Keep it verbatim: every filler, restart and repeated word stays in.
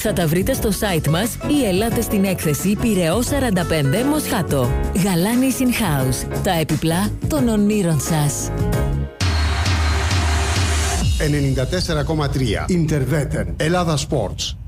Θα τα βρείτε στο site μας ή ελάτε στην έκθεση Πειραιώς σαράντα πέντε Μοσχάτο. Γαλάνης In House. Τα επιπλά των ονείρων σας. ενενήντα τέσσερα κόμμα τρία Interveter. Ελλάδα Sports.